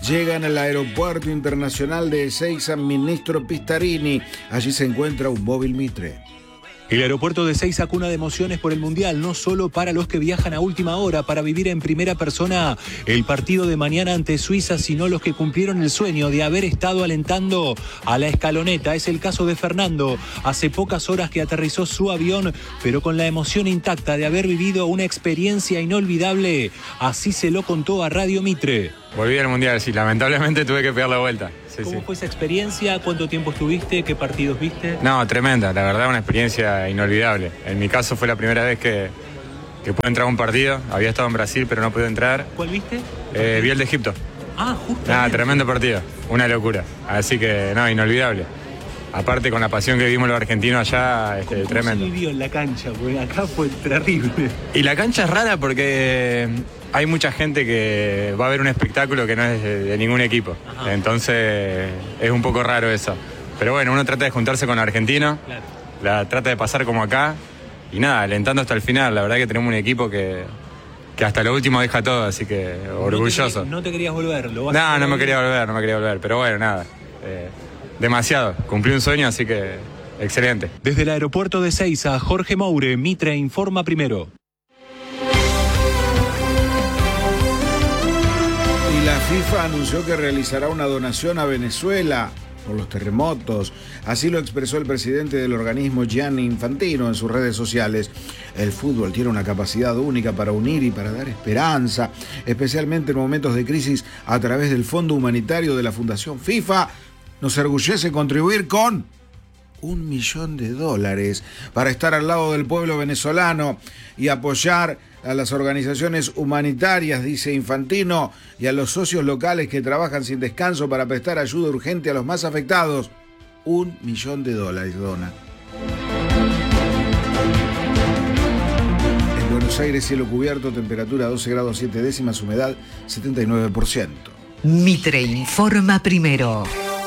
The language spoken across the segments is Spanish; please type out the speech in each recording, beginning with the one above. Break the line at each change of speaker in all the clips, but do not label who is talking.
llegan al Aeropuerto Internacional de Ezeiza Ministro Pistarini. Allí se encuentra un móvil Mitre.
El aeropuerto de Ezeiza, cuna de emociones por el Mundial, no solo para los que viajan a última hora para vivir en primera persona el partido de mañana ante Suiza, sino los que cumplieron el sueño de haber estado alentando a la escaloneta. Es el caso de Fernando, hace pocas horas que aterrizó su avión, pero con la emoción intacta de haber vivido una experiencia inolvidable. Así se lo contó a Radio Mitre.
Volví al Mundial, sí, lamentablemente tuve que pegar la vuelta. Sí,
¿Cómo fue esa experiencia? ¿Cuánto tiempo estuviste? ¿Qué partidos viste?
No, tremenda, la verdad una experiencia inolvidable. En mi caso fue la primera vez que pude entrar a un partido. Había estado en Brasil, pero no pude entrar.
¿Cuál viste?
Vi el de Egipto.
Justo.
Tremendo partido, una locura. Así que, inolvidable. Aparte con la pasión que vivimos los argentinos allá, tremendo.
¿Cómo se vivió en la cancha? Porque acá fue terrible.
Y la cancha es rara porque hay mucha gente que va a ver un espectáculo que no es de ningún equipo. Ajá. Entonces es un poco raro eso. Pero bueno, uno trata de juntarse con argentinos, claro. La trata de pasar como acá y alentando hasta el final. La verdad que tenemos un equipo que hasta lo último deja todo, así que orgulloso.
¿No te querías volver?
No me quería volver, pero bueno, demasiado. Cumplí un sueño, así que excelente.
Desde el aeropuerto de Ezeiza, Jorge Moure, Mitre informa primero.
Y la FIFA anunció que realizará una donación a Venezuela por los terremotos. Así lo expresó el presidente del organismo, Gianni Infantino, en sus redes sociales. El fútbol tiene una capacidad única para unir y para dar esperanza, especialmente en momentos de crisis, a través del Fondo Humanitario de la Fundación FIFA. Nos orgullece contribuir con $1 millón para estar al lado del pueblo venezolano y apoyar a las organizaciones humanitarias, dice Infantino, y a los socios locales que trabajan sin descanso para prestar ayuda urgente a los más afectados. $1 millón dona. En Buenos Aires, cielo cubierto, temperatura 12 grados 7 décimas, humedad 79%.
Mitre informa primero.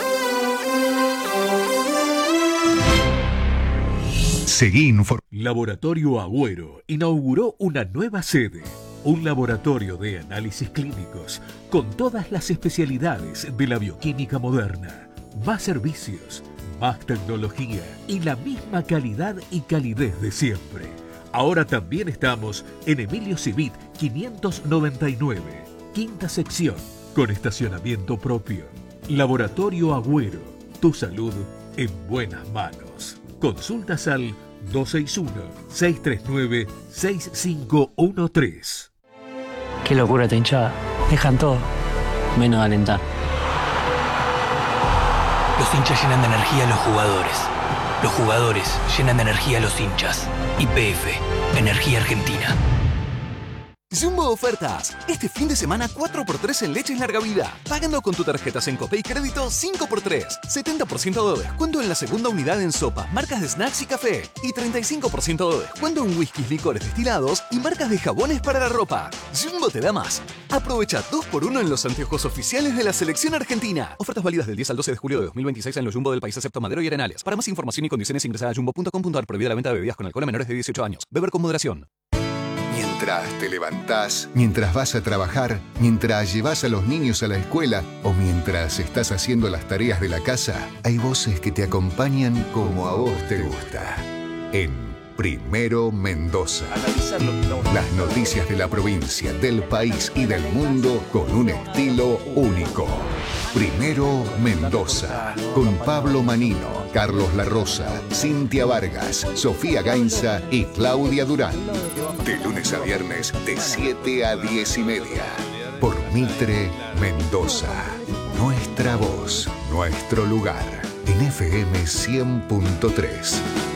Seguí Laboratorio Agüero inauguró una nueva sede, un laboratorio de análisis clínicos con todas las especialidades de la bioquímica moderna, más servicios, más tecnología y la misma calidad y calidez de siempre. Ahora también estamos en Emilio Civit 599, quinta sección, con estacionamiento propio. Laboratorio Agüero, tu salud en buenas manos. Consultas al 261-639-6513.
Qué locura esta hinchada. Dejan todo, menos de alentar.
Los hinchas llenan de energía a los jugadores. Los jugadores llenan de energía a los hinchas. YPF, Energía Argentina.
Jumbo Ofertas. Este fin de semana 4x3 en leches larga vida. Pagando con tu tarjeta Sencope y crédito 5x3. 70% de descuento en la segunda unidad en sopas, marcas de snacks y café. Y 35% de descuento en whiskies, licores destilados y marcas de jabones para la ropa. Jumbo te da más. Aprovecha 2x1 en los anteojos oficiales de la selección argentina. Ofertas válidas del 10 al 12 de julio de 2026 en los Jumbo del país excepto Madero y Arenales. Para más información y condiciones ingresa a jumbo.com.ar. Prohibida la venta de bebidas con alcohol a menores de 18 años. Beber con moderación.
Mientras te levantás, mientras vas a trabajar, mientras llevas a los niños a la escuela o mientras estás haciendo las tareas de la casa, hay voces que te acompañan como a vos te gusta. En Primero Mendoza. Las noticias de la provincia, del país y del mundo con un estilo único. Primero Mendoza, con Pablo Manino, Carlos La Rosa, Cintia Vargas, Sofía Gainza y Claudia Durán. De lunes a viernes, de 7 a 10:30. Por Mitre Mendoza. Nuestra voz, nuestro lugar. En FM 100.3.